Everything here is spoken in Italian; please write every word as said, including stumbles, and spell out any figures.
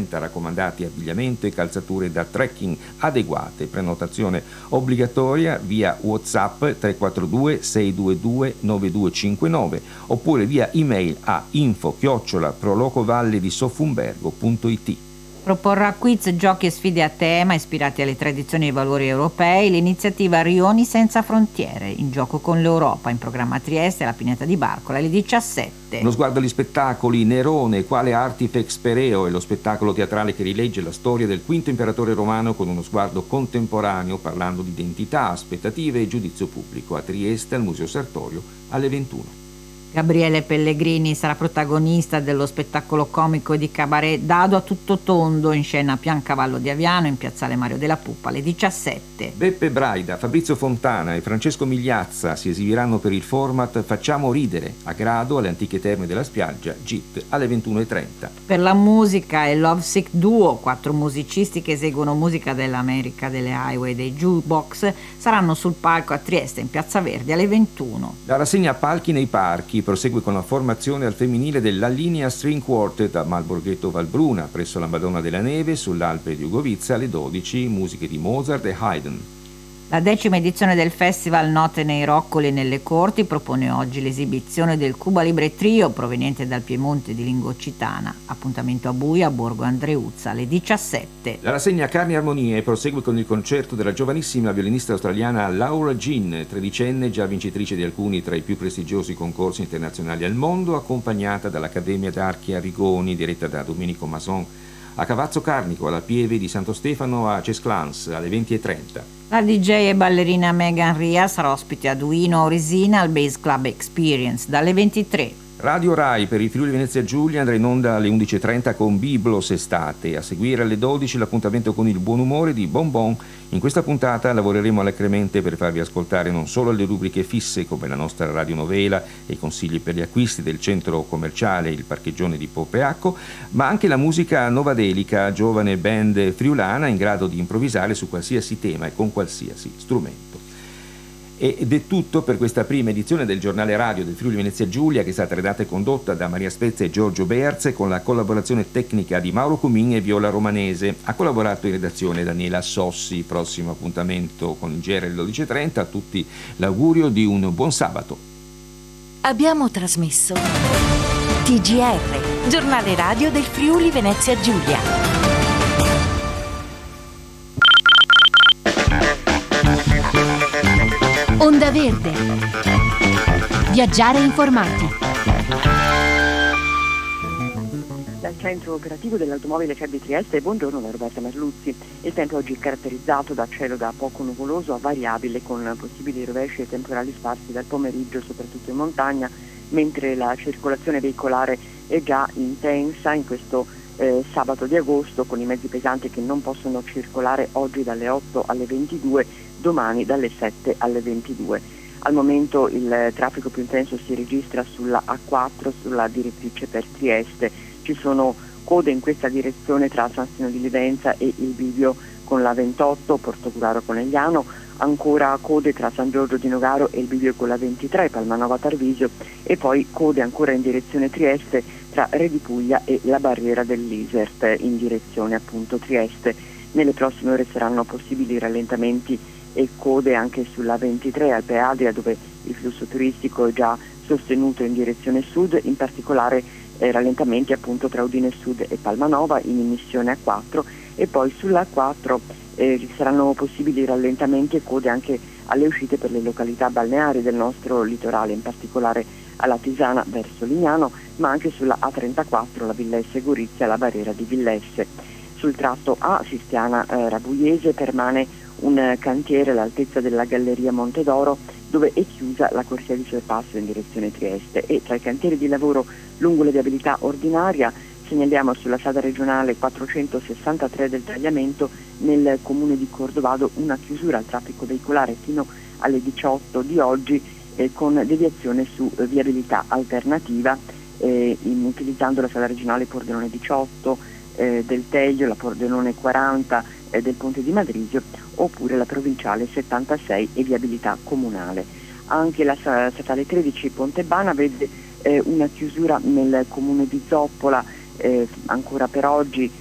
trenta, raccomandati abbigliamento e calzature da trekking adeguate. Prenotazione obbligatoria via WhatsApp tre quattro due sei due due nove due cinque nove oppure via email a info chiocciola prolocovalle di Sofumbergo punto it. Proporrà quiz, giochi e sfide a tema ispirati alle tradizioni e ai valori europei l'iniziativa Rioni senza frontiere, in gioco con l'Europa, in programma a Trieste alla Pineta di Barcola alle diciassette. Uno sguardo agli spettacoli, Nerone, quale artifex pereo, è lo spettacolo teatrale che rilegge la storia del quinto imperatore romano con uno sguardo contemporaneo, parlando di identità, aspettative e giudizio pubblico, a Trieste al Museo Sartorio alle ventuno. Gabriele Pellegrini sarà protagonista dello spettacolo comico di cabaret Dado a tutto tondo, in scena a Piancavallo di Aviano in piazzale Mario della Puppa alle diciassette. Beppe Braida, Fabrizio Fontana e Francesco Migliazza si esibiranno per il format Facciamo ridere a Grado alle Antiche Terme della Spiaggia, G I T alle ventuno e trenta. Per la musica è Love Sick Duo, quattro musicisti che eseguono musica dell'America, delle highway, dei jukebox, saranno sul palco a Trieste in Piazza Verdi alle ventuno. La rassegna Palchi nei Parchi prosegue con la formazione al femminile della Linea String Quartet a Malborghetto Valbruna, presso la Madonna della Neve, sull'Alpe di Ugovizza alle dodici, musiche di Mozart e Haydn. La decima edizione del festival Note nei Roccoli e nelle Corti propone oggi l'esibizione del Cuba Libre Trio proveniente dal Piemonte di lingua occitana. Appuntamento a Buia, a Borgo Andreuzza alle diciassette. La rassegna Carni e Armonie prosegue con il concerto della giovanissima violinista australiana Laura Jean, tredicenne, già vincitrice di alcuni tra i più prestigiosi concorsi internazionali al mondo, accompagnata dall'Accademia d'Archi Arrigoni, diretta da Domenico Mason, a Cavazzo Carnico, alla Pieve di Santo Stefano a Cesclans alle venti e trenta. La D J e ballerina Megan Ria sarà ospite a Duino Orisina al Bass Club Experience dalle ventitré. Radio Rai per il Friuli Venezia Giulia andrà in onda alle undici e trenta con Biblos Estate. A seguire alle dodici l'appuntamento con il buon umore di Bon Bon. In questa puntata lavoreremo alacremente per farvi ascoltare non solo le rubriche fisse come la nostra radionovela e i consigli per gli acquisti del centro commerciale Il Parcheggione di Poppeacco, ma anche la musica novadelica, giovane band friulana in grado di improvvisare su qualsiasi tema e con qualsiasi strumento. Ed è tutto per questa prima edizione del giornale radio del Friuli Venezia Giulia, che è stata redatta e condotta da Maria Spezia e Giorgio Bearze con la collaborazione tecnica di Mauro Comin e Viola Romanese. Ha collaborato in redazione Daniela Sossi. Prossimo appuntamento con il G R alle dodici e trenta. A tutti l'augurio di un buon sabato. Abbiamo trasmesso T G R, giornale radio del Friuli Venezia Giulia. Onda Verde. Viaggiare informati. Dal centro operativo dell'automobile C E B di Trieste, buongiorno da Roberta Merluzzi. Il tempo oggi è caratterizzato da cielo da poco nuvoloso a variabile, con possibili rovesci e temporali sparsi dal pomeriggio, soprattutto in montagna, mentre la circolazione veicolare è già intensa in questo eh, sabato di agosto, con i mezzi pesanti che non possono circolare oggi dalle otto alle ventidue, domani dalle sette alle ventidue. Al momento il traffico più intenso si registra sulla A quattro, sulla direttrice per Trieste. Ci sono code in questa direzione tra San Stino di Livenza e il bivio con la ventotto, Portogruaro Conegliano, ancora code tra San Giorgio di Nogaro e il bivio con la ventitré, Palmanova Tarvisio, e poi code ancora in direzione Trieste tra Re di Puglia e la barriera dell'Isert in direzione appunto Trieste. Nelle prossime ore saranno possibili rallentamenti e code anche sulla ventitré Alpe Adria, dove il flusso turistico è già sostenuto in direzione sud, in particolare eh, rallentamenti appunto tra Udine Sud e Palmanova in emissione A quattro, e poi sulla A quattro eh, saranno possibili rallentamenti e code anche alle uscite per le località balneari del nostro litorale, in particolare alla Tisana verso Lignano, ma anche sulla A trentaquattro, la Villesse Gorizia, la barriera di Villesse. Sul tratto A Sistiana eh, Rabuiese permane un cantiere all'altezza della Galleria Montedoro, dove è chiusa la corsia di sorpasso in direzione Trieste, e tra i cantieri di lavoro lungo la viabilità ordinaria segnaliamo sulla strada regionale quattrocentosessantatré del tagliamento nel comune di Cordovado una chiusura al traffico veicolare fino alle diciotto di oggi eh, con deviazione su eh, viabilità alternativa eh, in, utilizzando la strada regionale Pordenone diciotto eh, del Teglio, la Pordenone quaranta eh, del Ponte di Madrisio, oppure la provinciale settantasei e viabilità comunale. Anche la statale tredici Pontebana vede eh, una chiusura nel comune di Zoppola eh, ancora per oggi